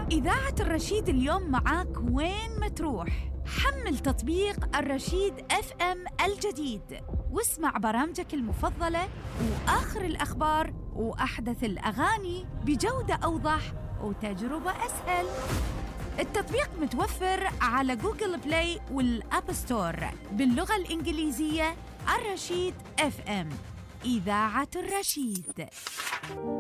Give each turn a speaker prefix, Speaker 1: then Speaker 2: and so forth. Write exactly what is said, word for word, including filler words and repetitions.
Speaker 1: إذاعة الرشيد اليوم معاك وين ما تروح. حمل تطبيق الرشيد اف ام الجديد واسمع برامجك المفضلة وآخر الأخبار وأحدث الأغاني بجودة أوضح وتجربة أسهل. التطبيق متوفر على جوجل بلاي والأب ستور باللغة الإنجليزية. الرشيد اف ام، إذاعة الرشيد.